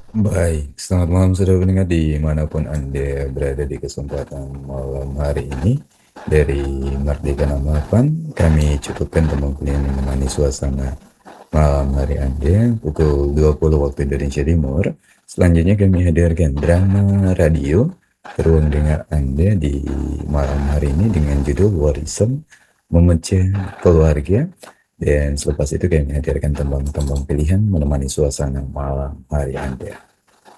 Baik, selamat malam saudara pendengar dimanapun Anda berada di kesempatan malam hari ini. Dari Merdeka 68, kami cukupkan teman-teman yang menemani suasana malam hari Anda pukul 20 waktu Indonesia Timur. Selanjutnya kami hadirkan drama radio ruang dengar Anda di malam hari ini dengan judul Warisem Memecah Keluarga. Dan selepas itu kami hadirkan tembang-tembang pilihan menemani suasana malam hari Anda.